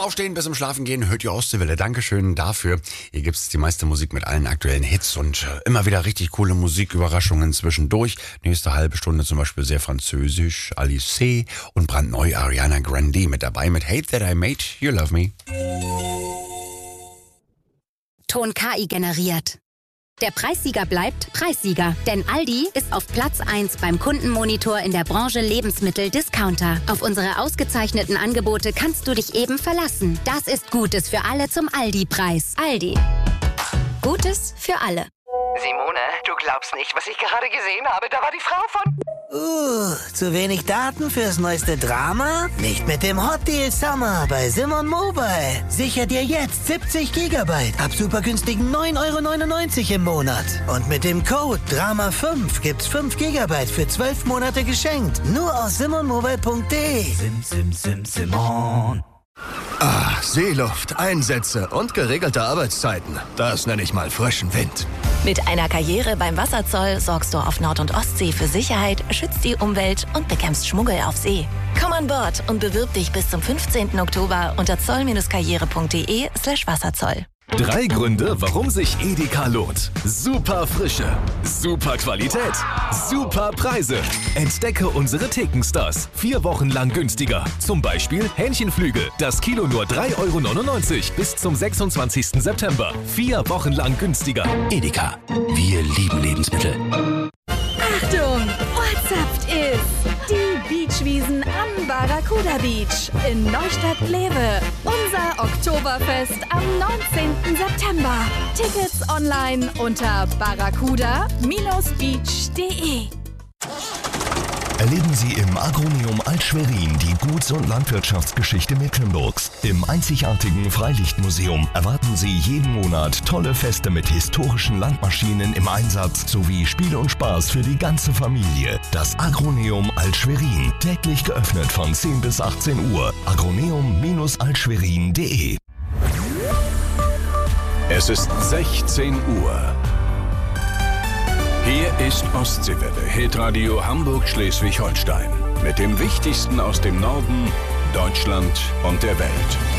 Aufstehen bis zum Schlafen gehen hört ihr Ostseewelle. Dankeschön dafür. Hier gibt es die meiste Musik mit allen aktuellen Hits und immer wieder richtig coole Musiküberraschungen zwischendurch. Nächste halbe Stunde zum Beispiel sehr französisch, Alice und brandneu Ariana Grande mit dabei mit Hate That I Made You Love Me. Ton KI generiert. Der Preissieger bleibt Preissieger, denn Aldi ist auf Platz 1 beim Kundenmonitor in der Branche Lebensmittel-Discounter. Auf unsere ausgezeichneten Angebote kannst du dich eben verlassen. Das ist Gutes für alle zum Aldi-Preis. Aldi. Gutes für alle. Simone, du glaubst nicht, was ich gerade gesehen habe. Da war die Frau von... zu wenig Daten fürs neueste Drama? Nicht mit dem Hot Deal Summer bei Simon Mobile. Sicher dir jetzt 70 Gigabyte ab super günstigen 9,99 € im Monat. Und mit dem Code DRAMA5 gibt's 5 Gigabyte für 12 Monate geschenkt. Nur aus simonmobile.de. Simon. Seeluft, Einsätze und geregelte Arbeitszeiten. Das nenne ich mal frischen Wind. Mit einer Karriere beim Wasserzoll sorgst du auf Nord- und Ostsee für Sicherheit, schützt die Umwelt und bekämpfst Schmuggel auf See. Komm an Bord und bewirb dich bis zum 15. Oktober unter zoll-karriere.de/Wasserzoll. 3 Gründe, warum sich Edeka lohnt. Super Frische, super Qualität, super Preise. Entdecke unsere Thekenstars. 4 Wochen lang günstiger. Zum Beispiel Hähnchenflügel. Das Kilo nur 3,99 € bis zum 26. September. 4 Wochen lang günstiger. Edeka. Wir lieben Lebensmittel. Achtung! Ortsaft ist die Beachwiesen am Barracuda Beach in Neustadt-Glewe. Unser Oktoberfest am 19. September. Tickets online unter barracuda-beach.de. Erleben Sie im Agroneum Alt-Schwerin die Guts- und Landwirtschaftsgeschichte Mecklenburgs. Im einzigartigen Freilichtmuseum erwarten Sie jeden Monat tolle Feste mit historischen Landmaschinen im Einsatz sowie Spiel und Spaß für die ganze Familie. Das Agroneum Alt-Schwerin, täglich geöffnet von 10 bis 18 Uhr. agroneum-altschwerin.de. Es ist 16 Uhr. Hier ist Ostseewelle, Hitradio Hamburg-Schleswig-Holstein. Mit dem Wichtigsten aus dem Norden, Deutschland und der Welt.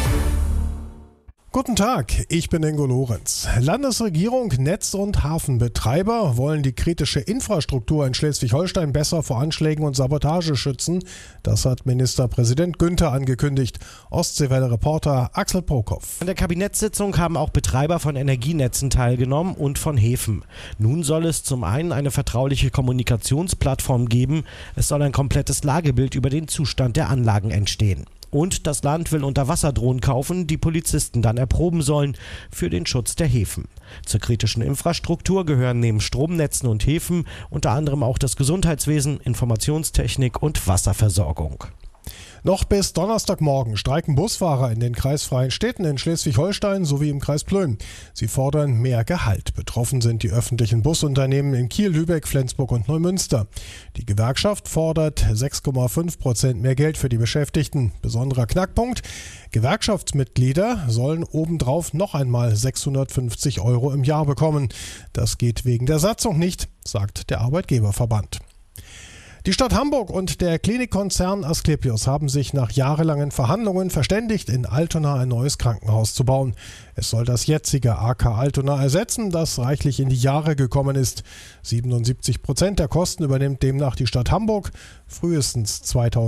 Guten Tag, ich bin Ingo Lorenz. Landesregierung, Netz- und Hafenbetreiber wollen die kritische Infrastruktur in Schleswig-Holstein besser vor Anschlägen und Sabotage schützen. Das hat Ministerpräsident Günther angekündigt. Ostseewelle-Reporter Axel Prokop. An der Kabinettssitzung haben auch Betreiber von Energienetzen teilgenommen und von Häfen. Nun soll es zum einen eine vertrauliche Kommunikationsplattform geben. Es soll ein komplettes Lagebild über den Zustand der Anlagen entstehen. Und das Land will Unterwasserdrohnen kaufen, die Polizisten dann erproben sollen für den Schutz der Häfen. Zur kritischen Infrastruktur gehören neben Stromnetzen und Häfen unter anderem auch das Gesundheitswesen, Informationstechnik und Wasserversorgung. Noch bis Donnerstagmorgen streiken Busfahrer in den kreisfreien Städten in Schleswig-Holstein sowie im Kreis Plön. Sie fordern mehr Gehalt. Betroffen sind die öffentlichen Busunternehmen in Kiel, Lübeck, Flensburg und Neumünster. Die Gewerkschaft fordert 6,5% mehr Geld für die Beschäftigten. Besonderer Knackpunkt: Gewerkschaftsmitglieder sollen obendrauf noch einmal 650 € im Jahr bekommen. Das geht wegen der Satzung nicht, sagt der Arbeitgeberverband. Die Stadt Hamburg und der Klinikkonzern Asklepios haben sich nach jahrelangen Verhandlungen verständigt, in Altona ein neues Krankenhaus zu bauen. Es soll das jetzige AK Altona ersetzen, das reichlich in die Jahre gekommen ist. 77% der Kosten übernimmt demnach die Stadt Hamburg. Frühestens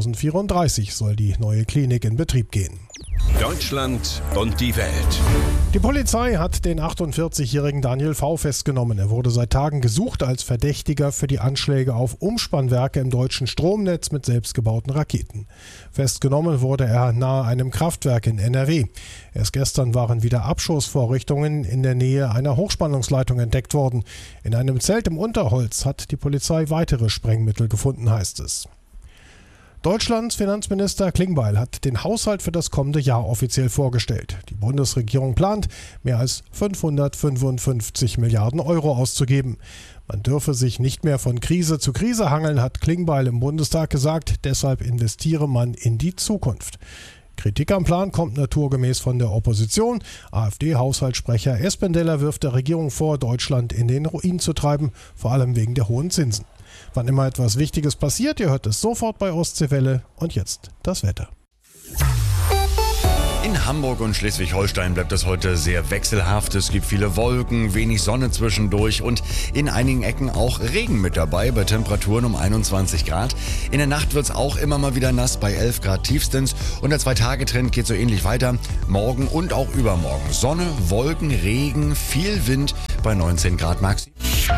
2034 soll die neue Klinik in Betrieb gehen. Deutschland und die Welt. Die Polizei hat den 48-jährigen Daniel V. festgenommen. Er wurde seit Tagen gesucht als Verdächtiger für die Anschläge auf Umspannwerke im deutschen Stromnetz mit selbstgebauten Raketen. Festgenommen wurde er nahe einem Kraftwerk in NRW. Erst gestern waren wieder Abschussvorrichtungen in der Nähe einer Hochspannungsleitung entdeckt worden. In einem Zelt im Unterholz hat die Polizei weitere Sprengmittel gefunden, heißt es. Deutschlands Finanzminister Klingbeil hat den Haushalt für das kommende Jahr offiziell vorgestellt. Die Bundesregierung plant, mehr als 555 Milliarden € auszugeben. Man dürfe sich nicht mehr von Krise zu Krise hangeln, hat Klingbeil im Bundestag gesagt. Deshalb investiere man in die Zukunft. Kritik am Plan kommt naturgemäß von der Opposition. AfD-Haushaltssprecher Espendeller wirft der Regierung vor, Deutschland in den Ruin zu treiben, vor allem wegen der hohen Zinsen. Wann immer etwas Wichtiges passiert, ihr hört es sofort bei Ostseewelle. Und jetzt das Wetter. In Hamburg und Schleswig-Holstein bleibt es heute sehr wechselhaft. Es gibt viele Wolken, wenig Sonne zwischendurch und in einigen Ecken auch Regen mit dabei bei Temperaturen um 21 Grad. In der Nacht wird es auch immer mal wieder nass bei 11 Grad tiefstens und der 2-Tage-Trend geht so ähnlich weiter. Morgen und auch übermorgen Sonne, Wolken, Regen, viel Wind bei 19 Grad Maxi.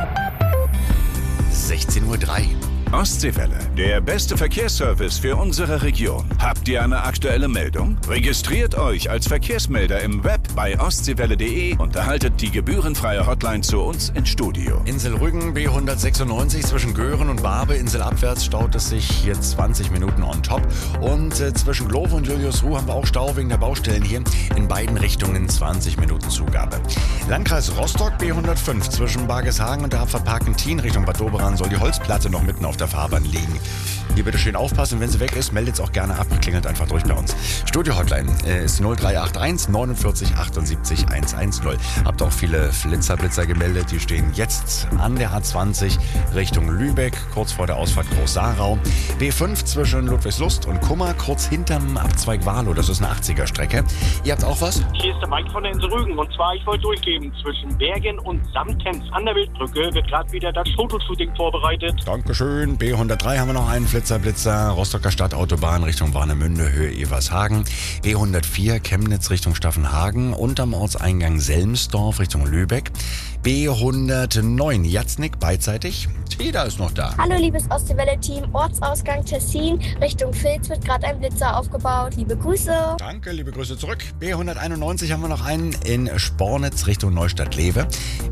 16:03 Uhr. Ostseewelle, der beste Verkehrsservice für unsere Region. Habt ihr eine aktuelle Meldung? Registriert euch als Verkehrsmelder im Web bei ostseewelle.de und erhaltet die gebührenfreie Hotline zu uns ins Studio. Insel Rügen, B196 zwischen Göhren und Barbe. Inselabwärts staut es sich hier 20 Minuten on top. Und zwischen Glove und Juliusruh haben wir auch Stau wegen der Baustellen hier. In beiden Richtungen 20 Minuten Zugabe. Landkreis Rostock, B105 zwischen Bargeshagen und der Abfahrt Parkentin Richtung Bad Doberan soll die Holzplatte noch mitten auf der Fahrbahn liegen. Hier bitte schön aufpassen, wenn sie weg ist, meldet es auch gerne ab, klingelt einfach durch bei uns. Studio-Hotline ist 0381 49 78 110. Habt auch viele Flitzer gemeldet, die stehen jetzt an der A20 Richtung Lübeck, kurz vor der Ausfahrt Groß-Sarau. B5 zwischen Ludwigslust und Kummer, kurz hinterm Abzweig Wahlow, das ist eine 80er-Strecke. Ihr habt auch was? Hier ist der Mike von der Insel Rügen und zwar, ich wollte durchgeben, zwischen Bergen und Samtens an der Wildbrücke wird gerade wieder das Fotoshooting vorbereitet. Dankeschön. B103 haben wir noch einen Blitzer, Rostocker Stadtautobahn Richtung Warnemünde, Höhe Evershagen. B104 Chemnitz Richtung Staffenhagen und am Ortseingang Selmsdorf Richtung Lübeck. B109 Jatznik beidseitig. Teda ist noch da. Hallo liebes Ostseewelle-Team, Ortsausgang Tessin Richtung Vilz wird gerade ein Blitzer aufgebaut. Liebe Grüße. Danke, liebe Grüße zurück. B191 haben wir noch einen in Spornitz Richtung Neustadt-Lewe.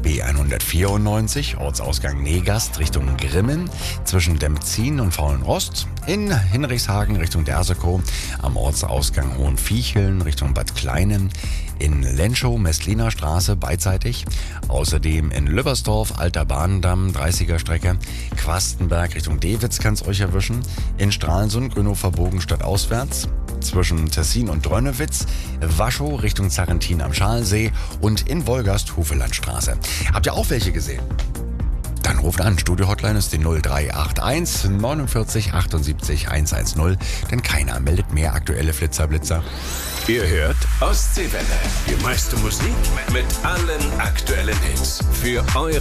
B194 Ortsausgang Negast Richtung Grimmen zwischen Dempzin und Faulenrost. In Hinrichshagen Richtung Dersekow am Ortsausgang Hohenviecheln Richtung Bad Kleinen. In Lenschow, Mestliner Straße beidseitig. Außerdem in Lübbersdorf, Alter Bahndamm, 30er Strecke. Quastenberg Richtung Dewitz kann es euch erwischen. In Stralsund, Grünhofer Bogen stadtauswärts. Zwischen Tessin und Drönnewitz. Waschow Richtung Zarrentin am Schalsee. Und in Wolgast, Hufelandstraße. Habt ihr auch welche gesehen? Dann ruft an. Studio-Hotline ist die 0381 49 78 110, denn keiner meldet mehr aktuelle Blitzer. Ihr hört Ostseewelle, die meiste Musik mit allen aktuellen Hits für eure